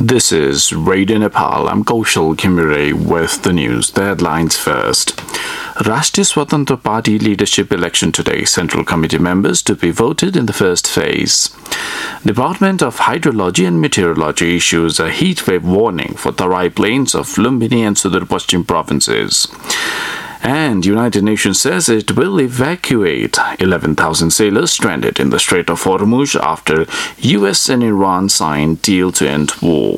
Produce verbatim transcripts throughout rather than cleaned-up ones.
This is Radio Nepal. I'm Kaushal Khimire with the news. The headlines first. Rashtriya Swatantra Party leadership election today. Central Committee members to be voted in the first phase. Department of Hydrology and Meteorology issues a heat wave warning for Tarai Plains of Lumbini and Sudur Paschim provinces. And United Nations says it will evacuate eleven thousand sailors stranded in the Strait of Hormuz after U S and Iran signed deal to end war.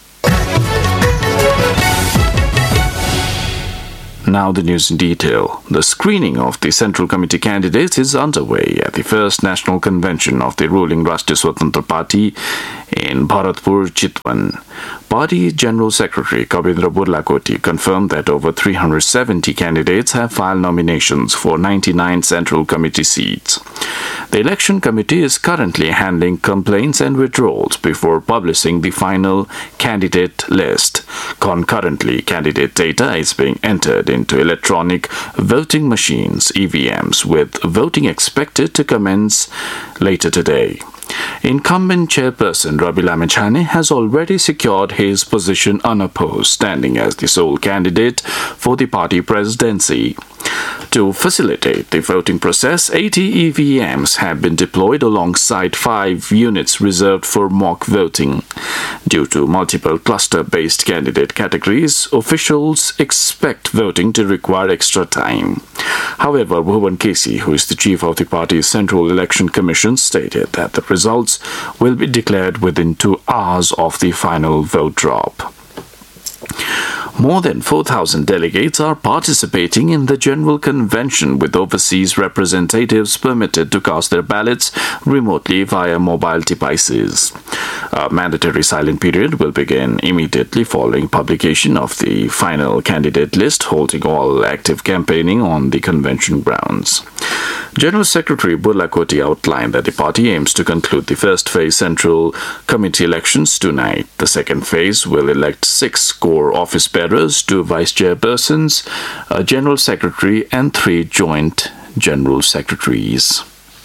Now the news in detail. The screening of the Central Committee candidates is underway at the first national convention of the ruling Rashtriya Swatantra Party in Bharatpur, Chitwan. Party General Secretary Kavindra Burlakoti confirmed that over three hundred seventy candidates have filed nominations for ninety-nine Central Committee seats. The election committee is currently handling complaints and withdrawals before publishing the final candidate list. Concurrently, candidate data is being entered into electronic voting machines, E V Ms, with voting expected to commence later today. Incumbent chairperson Rabi Lamechhane has already secured his position unopposed, standing as the sole candidate for the party presidency. To facilitate the voting process, eighty E V Ms have been deployed alongside five units reserved for mock voting. Due to multiple cluster-based candidate categories, officials expect voting to require extra time. However, Bhuvan Kesi, who is the chief of the party's Central Election Commission, stated that the results will be declared within two hours of the final vote drop. More than four thousand delegates are participating in the General Convention, with overseas representatives permitted to cast their ballots remotely via mobile devices. A mandatory silent period will begin immediately following publication of the final candidate list, halting all active campaigning on the convention grounds. General Secretary Burlakoti outlined that the party aims to conclude the first phase Central Committee elections tonight. The second phase will elect six core office bearers, two vice chairpersons, a general secretary, and three joint general secretaries.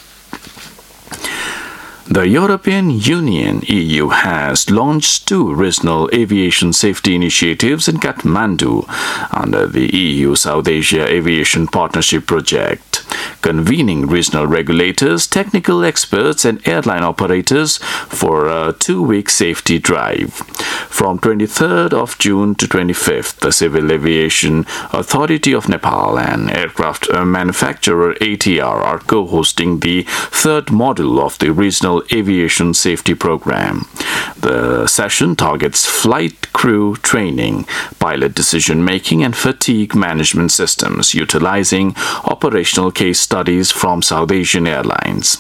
The European Union, E U, has launched two regional aviation safety initiatives in Kathmandu under the E U South Asia Aviation Partnership Project, convening regional regulators, technical experts, and airline operators for a two-week safety drive. From twenty-third of June to twenty-fifth, the Civil Aviation Authority of Nepal and aircraft manufacturer A T R are co-hosting the third module of the Regional Aviation Safety Program. The session targets flight crew training, pilot decision-making, and fatigue management systems, utilizing operational case studies from South Asian airlines.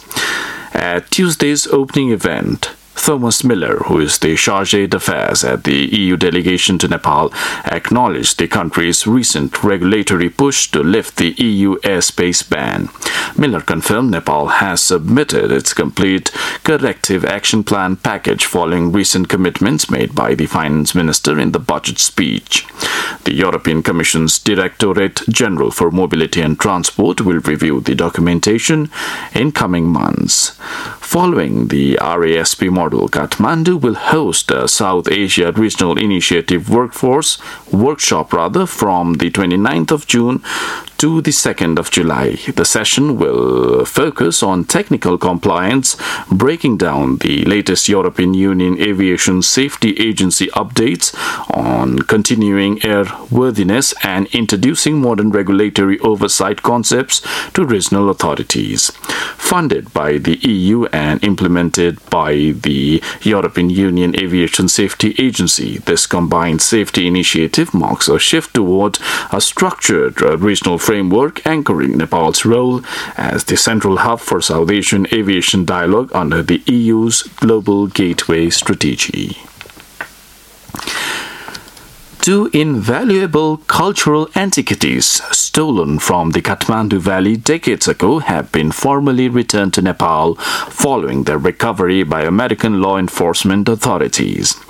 At Tuesday's opening event, Thomas Miller, who is the Chargé d'Affaires at the E U delegation to Nepal, acknowledged the country's recent regulatory push to lift the E U airspace ban. Miller confirmed Nepal has submitted its complete corrective action plan package following recent commitments made by the finance minister in the budget speech. The European Commission's Directorate General for Mobility and Transport will review the documentation in coming months. Following the R A S P model, Kathmandu will host a South Asia Regional Initiative Workforce workshop rather from the twenty-ninth of June to the second of July. The session will focus on technical compliance, breaking down the latest European Union Aviation Safety Agency updates on continuing airworthiness and introducing modern regulatory oversight concepts to regional authorities. Funded by the E U and implemented by the European Union Aviation Safety Agency, this combined safety initiative marks a shift toward a structured uh, regional framework anchoring Nepal's role as the central hub for South Asian aviation dialogue under the E U's Global Gateway Strategy. Two invaluable cultural antiquities stolen from the Kathmandu Valley decades ago have been formally returned to Nepal following their recovery by American law enforcement authorities.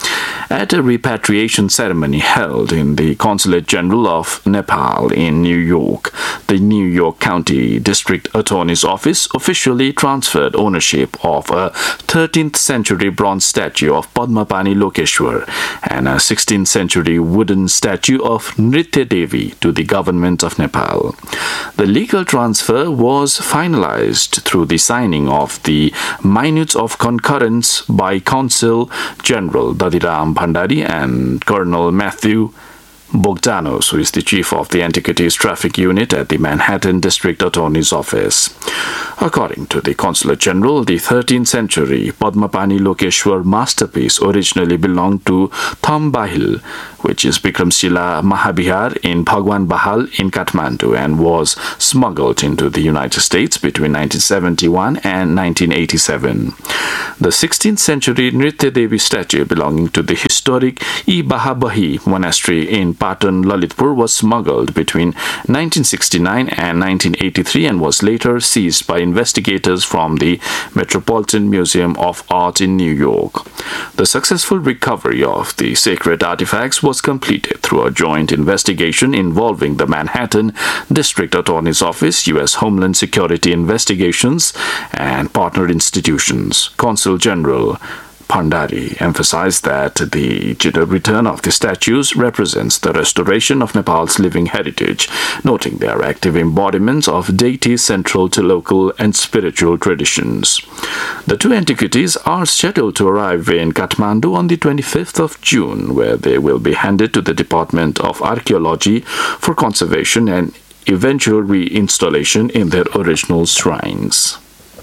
at a repatriation ceremony held in the Consulate General of Nepal in New York. The New York County District Attorney's Office officially transferred ownership of a thirteenth century bronze statue of Padmapani Lokeshwar and a sixteenth century wooden statue of Nritya Devi to the government of Nepal. The legal transfer was finalized through the signing of the minutes of concurrence by Consul General Dadiram Bhandari and Colonel Matthew Bogdanos, who is the chief of the Antiquities Traffic Unit at the Manhattan District Attorney's Office. According to the Consulate General, the thirteenth century Padmapani Lokeshwar masterpiece originally belonged to Thambahil, which is Bikramshila Mahabihar in Bhagwan Bahal in Kathmandu, and was smuggled into the United States between nineteen seventy-one and nineteen eighty-seven. The sixteenth century Nritya Devi statue belonging to the historic E Bahabahi monastery in Patan, Lalitpur was smuggled between nineteen sixty-nine and nineteen eighty-three and was later seized by investigators from the Metropolitan Museum of Art in New York. The successful recovery of the sacred artifacts was completed through a joint investigation involving the Manhattan District Attorney's Office, U S Homeland Security Investigations, and partner institutions. Consul General Bhandari emphasized that the return of the statues represents the restoration of Nepal's living heritage, noting they are active embodiments of deities central to local and spiritual traditions. The two antiquities are scheduled to arrive in Kathmandu on the twenty-fifth of June, where they will be handed to the Department of Archaeology for conservation and eventual reinstallation in their original shrines.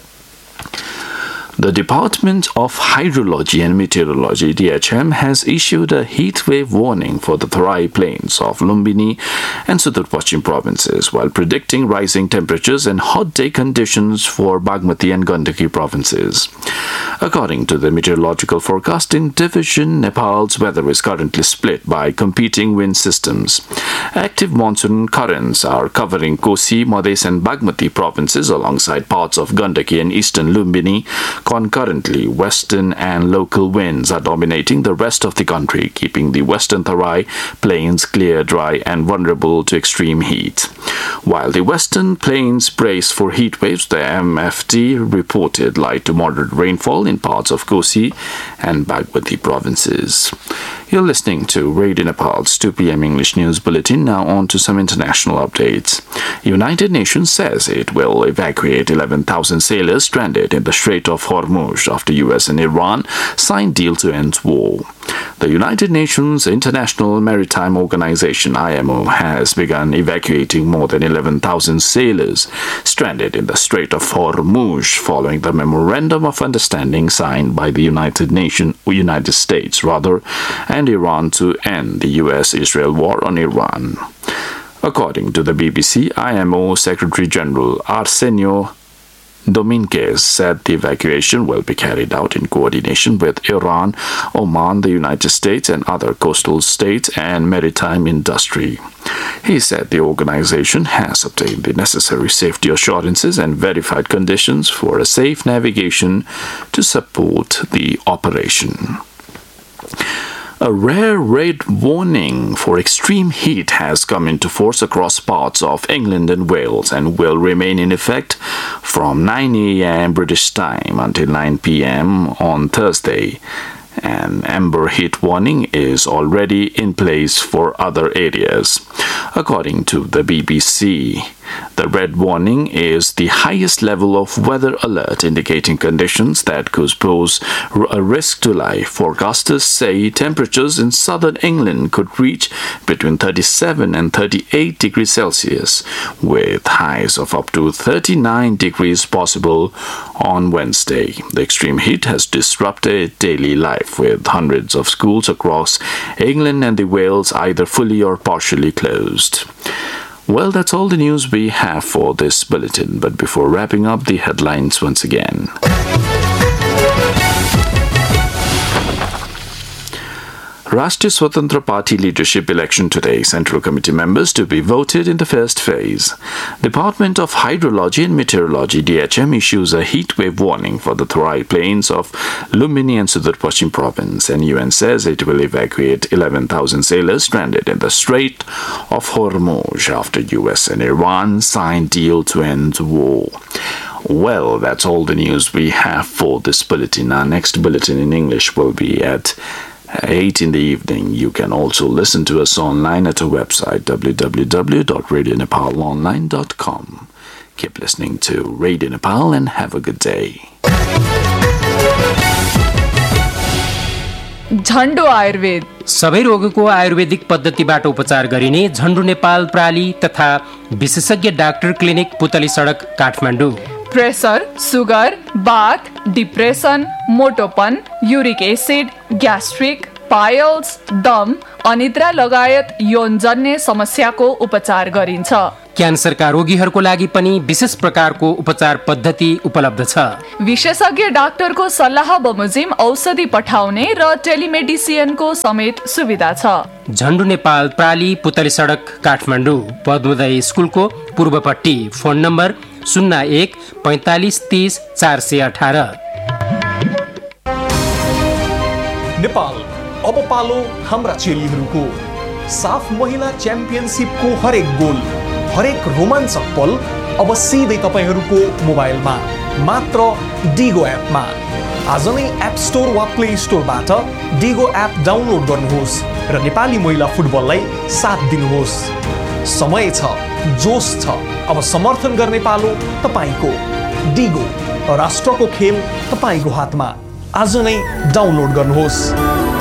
The Department of Hydrology and Meteorology, D H M, has issued a heat wave warning for the Tarai plains of Lumbini and Sudur Pachim provinces, while predicting rising temperatures and hot day conditions for Bagmati and Gandaki provinces. According to the Meteorological Forecasting Division, Nepal's weather is currently split by competing wind systems. Active monsoon currents are covering Kosi, Madhes and Bagmati provinces alongside parts of Gandaki and eastern Lumbini. Concurrently, western and local winds are dominating the rest of the country, keeping the western Tarai plains clear, dry, and vulnerable to extreme heat. While the western plains brace for heat waves, the M F D reported light to moderate rainfall in parts of Kosi and Bagmati provinces. You're listening to Radio Nepal's two p.m. English News Bulletin. Now on to some international updates. United Nations says it will evacuate eleven thousand sailors stranded in the Strait of Hormuz after U S and Iran signed deal to end war. The United Nations International Maritime Organization, I M O, has begun evacuating more than eleven thousand sailors stranded in the Strait of Hormuz following the Memorandum of Understanding signed by the United Nations, United States rather, and Iran to end the U S-Israel war on Iran. According to the B B C, I M O Secretary General Arsenio Dominguez said the evacuation will be carried out in coordination with Iran, Oman, the United States, and other coastal states and maritime industry. He said the organization has obtained the necessary safety assurances and verified conditions for a safe navigation to support the operation. A rare red warning for extreme heat has come into force across parts of England and Wales and will remain in effect from nine a.m. British time until nine p.m. on Thursday. An amber heat warning is already in place for other areas. According to the B B C, the red warning is the highest level of weather alert indicating conditions that could pose a risk to life. Forecasters say temperatures in southern England could reach between thirty-seven and thirty-eight degrees Celsius, with highs of up to thirty-nine degrees possible on Wednesday. The extreme heat has disrupted daily life, with hundreds of schools across England and the Wales either fully or partially closed. Well, that's all the news we have for this bulletin, but before wrapping up, the headlines once again. Rashtriya Swatantra Party leadership election today. Central Committee members to be voted in the first phase. Department of Hydrology and Meteorology D H M issues a heat wave warning for the Tarai plains of Lumbini and Sudur Pashchim province. N U N says it will evacuate eleven thousand sailors stranded in the Strait of Hormuz after U S and Iran signed deal to end war. Well, that's all the news we have for this bulletin. Our next bulletin in English will be at eight in the evening. You can also listen to us online at our website w w w dot radio nepal online dot com. Keep listening to Radio Nepal and have a good day. झन्डु Ayurveda सबै रोगको आयुर्वेदिक पद्धतिबाट उपचार गरिने झन्डु नेपाल प्राली तथा विशेषज्ञ doctor clinic पुतली सडक Kathmandu. Pressure, sugar, bath, depression, मोटोपन, uric acid, gastric, piles, दम, अनिद्रा लगायत यौनजन्य समस्याको उपचार गरिन्छ। क्यान्सरका रोगीहरूको लागि पनि विशेष प्रकारको उपचार पद्धति उपलब्ध छ। विशेषज्ञ डाक्टरको सल्लाह बमोजिम औषधि पठाउने र टेलिमेडिसिनको समेत सुविधा छ। झन्डु नेपाल प्राली पुतली सडक काठमाडौँ, पद्मोदय स्कुलको पूर्वपट्टि। फोन नम्बर शून्य एक पैंतालीस तीस चार सय अठारह। नेपाल अब पालो हाम्रा चेलीहरूको। साफ महिला च्याम्पियनसिपको हरेक गोल, हरेक रोमाञ्चक पल अब सिधै तपाईहरूको मोबाइलमा, मात्र डिगो एपमा। आज नै एप स्टोर वा प्ले स्टोरबाट डिगो एप डाउनलोड गर्नुहोस् र नेपाली महिला फुटबललाई साथ दिनुहोस्। समय छ, जोश छ, अब समर्थन गर्ने पालो तपाईको। डिगो, राष्ट्रको खेल तपाईको हातमा। आज नै डाउनलोड गर्नुहोस्।